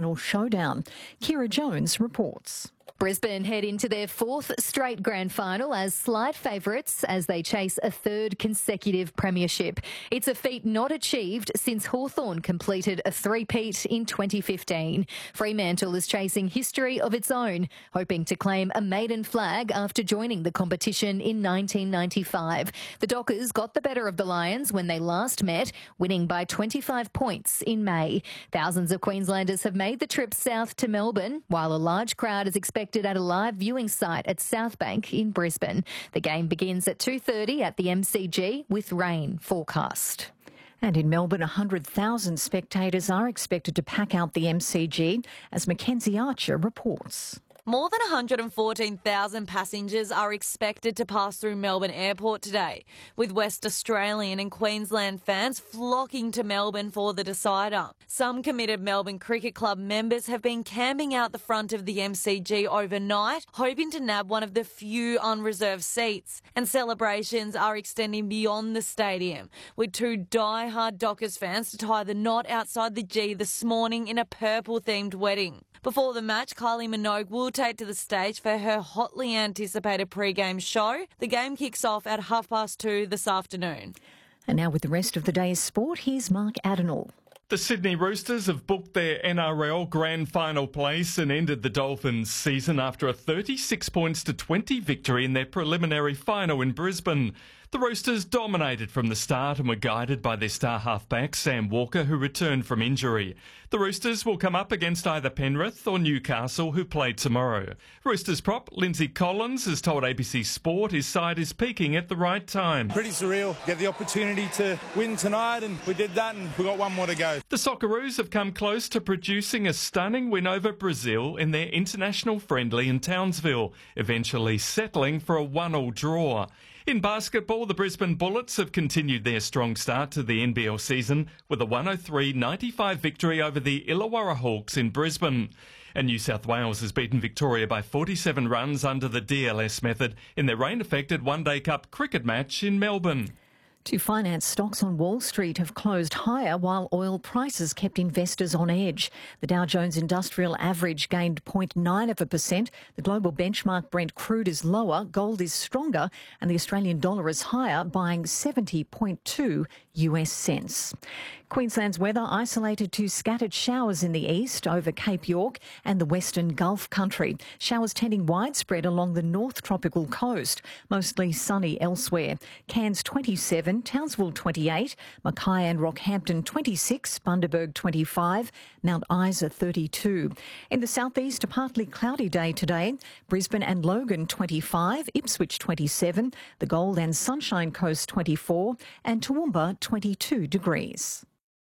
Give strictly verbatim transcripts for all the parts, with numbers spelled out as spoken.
final showdown. Kira Jones reports. Brisbane head into their fourth straight grand final as slight favourites as they chase a third consecutive premiership. It's a feat not achieved since Hawthorn completed a three-peat in twenty fifteen. Fremantle is chasing history of its own, hoping to claim a maiden flag after joining the competition in nineteen ninety-five. The Dockers got the better of the Lions when they last met, winning by twenty-five points in May. Thousands of Queenslanders have made the trip south to Melbourne, while a large crowd is expected at a live viewing site at Southbank in Brisbane. The game begins at two thirty at the M C G with rain forecast. And in Melbourne, one hundred thousand spectators are expected to pack out the M C G, as Mackenzie Archer reports. More than one hundred fourteen thousand passengers are expected to pass through Melbourne Airport today, with West Australian and Queensland fans flocking to Melbourne for the decider. Some committed Melbourne Cricket Club members have been camping out the front of the M C G overnight, hoping to nab one of the few unreserved seats. And celebrations are extending beyond the stadium, with two die-hard Dockers fans to tie the knot outside the G this morning in a purple-themed wedding. Before the match, Kylie Minogue will take to the stage for her hotly anticipated pre-game show. The game kicks off at half past two this afternoon. And now with the rest of the day's sport, here's Mark Adenall. The Sydney Roosters have booked their N R L grand final place and ended the Dolphins' season after a thirty-six points to twenty victory in their preliminary final in Brisbane. The Roosters dominated from the start and were guided by their star halfback Sam Walker, who returned from injury. The Roosters will come up against either Penrith or Newcastle, who play tomorrow. Roosters prop Lindsay Collins has told A B C Sport his side is peaking at the right time. Pretty surreal. Get the opportunity to win tonight, and we did that, and we've got one more to go. The Socceroos have come close to producing a stunning win over Brazil in their international friendly in Townsville, eventually settling for a one-all draw. In basketball, the Brisbane Bullets have continued their strong start to the N B L season with a one oh three ninety-five victory over the Illawarra Hawks in Brisbane. And New South Wales has beaten Victoria by forty-seven runs under the D L S method in their rain-affected One Day Cup cricket match in Melbourne. Two finance stocks on Wall Street have closed higher while oil prices kept investors on edge. The Dow Jones Industrial Average gained zero point nine of a percent. The global benchmark Brent crude is lower, gold is stronger, and the Australian dollar is higher, buying seventy point two U S cents. Queensland's weather isolated to scattered showers in the east over Cape York and the western Gulf country. Showers tending widespread along the north tropical coast, mostly sunny elsewhere. Cairns twenty-seven, Townsville twenty-eight, Mackay and Rockhampton twenty-six, Bundaberg twenty-five, Mount Isa thirty-two. In the southeast, a partly cloudy day today. Brisbane and Logan twenty-five, Ipswich twenty-seven, the Gold and Sunshine Coast twenty-four, and Toowoomba twenty-two degrees.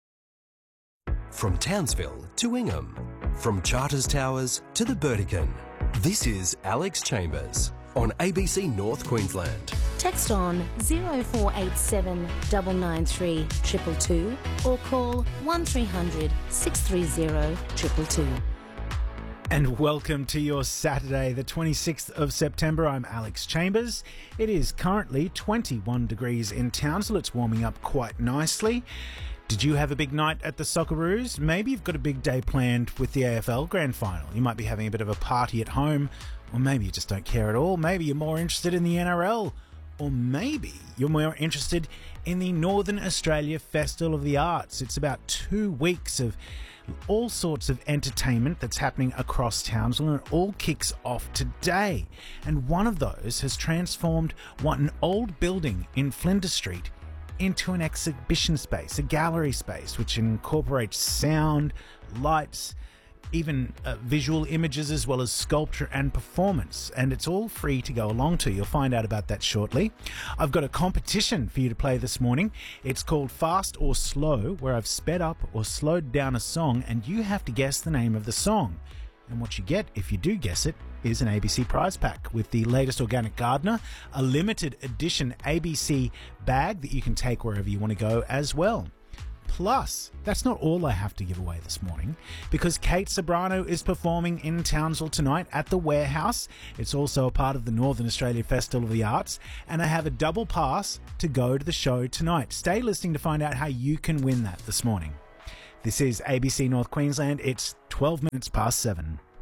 From Townsville to Ingham, from Charters Towers to the Burdekin, this is Alex Chambers on A B C North Queensland. Text on zero four eight seven nine nine three two two two or call one three hundred six three zero two two two. And welcome to your Saturday, the twenty-sixth of September. I'm Alex Chambers. It is currently twenty-one degrees in Townsville. It's warming up quite nicely. Did you have a big night at the Socceroos? Maybe you've got a big day planned with the A F L Grand Final. You might be having a bit of a party at home, or maybe you just don't care at all. Maybe you're more interested in the N R L, or maybe you're more interested in the Northern Australia Festival of the Arts. It's about two weeks of all sorts of entertainment that's happening across Townsville, and it all kicks off today. And one of those has transformed what an old building in Flinders Street into an exhibition space, a gallery space, which incorporates sound, lights, even uh, visual images, as well as sculpture and performance. And it's all free to go along to. You'll find out about that shortly. I've got a competition for you to play this morning. It's called Fast or Slow, where I've sped up or slowed down a song, and you have to guess the name of the song. And what you get, if you do guess it, is an A B C prize pack with the latest Organic Gardener, a limited edition A B C bag that you can take wherever you want to go as well. Plus, that's not all I have to give away this morning, because Kate Sobrano is performing in Townsville tonight at the Warehouse. It's also a part of the Northern Australia Festival of the Arts, and I have a double pass to go to the show tonight. Stay listening to find out how you can win that this morning. This is A B C North Queensland. It's twelve minutes past seven.